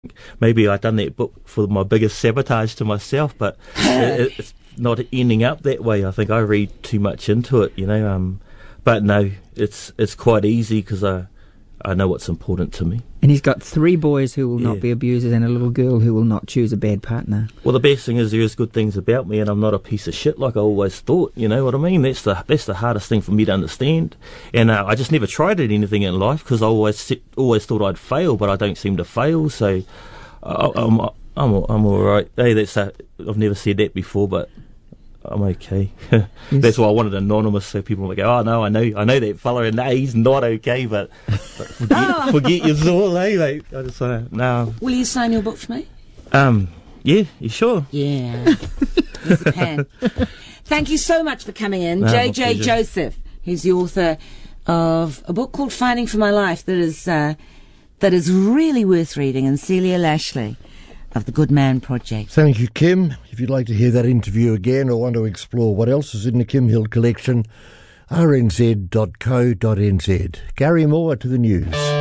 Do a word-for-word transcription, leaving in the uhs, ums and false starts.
maybe I've done that book for my biggest sabotage to myself, but it, it's not ending up that way. I think I read too much into it, you know. Um, but no, it's it's quite easy because I I know what's important to me. And he's got three boys who will Yeah. not be abusers and a little girl who will not choose a bad partner. Well, the best thing is there is good things about me, and I'm not a piece of shit like I always thought. You know what I mean? That's the that's the hardest thing for me to understand. And uh, I just never tried at anything in life because I always se- always thought I'd fail, but I don't seem to fail. So uh, I'm I'm I'm all right. Hey, that's a, I've never said that before, but I'm okay. Yes. That's why I wanted anonymous, so people would go, "Oh no, I know, I know that fella, and no, he's not okay." But, but forget, forget your all, eh? Like, I just want to no. Will you sign your book for me? Um, yeah, you sure? Yeah. Here's a pen. Thank you so much for coming in. No, my J J pleasure. Joseph, who's the author of a book called Fighting for My Life that is uh, that is really worth reading, and Celia Lashley of the Good Man Project. Thank you, Kim. If you'd like to hear that interview again or want to explore what else is in the Kim Hill collection, r n z dot co dot n z. Gary Moore to the news.